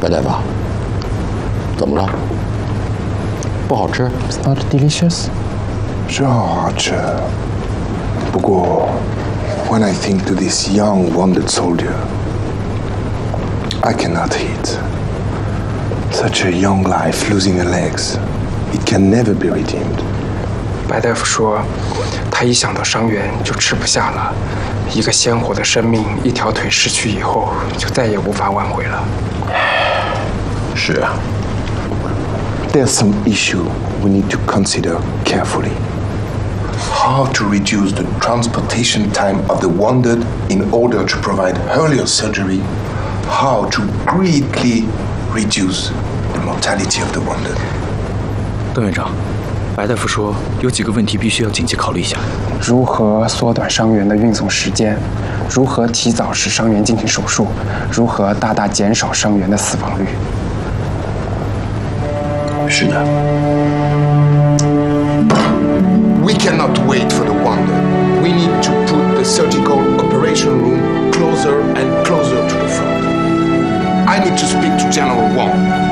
白大夫，怎么了？不好吃 It's not delicious. 是好好吃，不过 when I think to this young wounded soldier, I cannot eat. Such a young life losing her legs, it can never be redeemed. 白大夫说，他一想到伤员就吃不下了。一个鲜活的生命，一条腿失去以后，就再也无法挽回了。 是啊。 There's some issue we need to consider carefully. How to reduce the transportation time of the wounded in order to provide earlier surgery. How to greatly reduce the mortality of the wounded. 邓院长，白大夫说有几个问题必须要紧急考虑一下。 如何缩短伤员的运送时间？如何提早使伤员进行手术？如何大大减少伤员的死亡率？ 是的。 We cannot wait for the wounded. We need to put the surgical operation room closer and closer to the front. I need to speak to General Wang.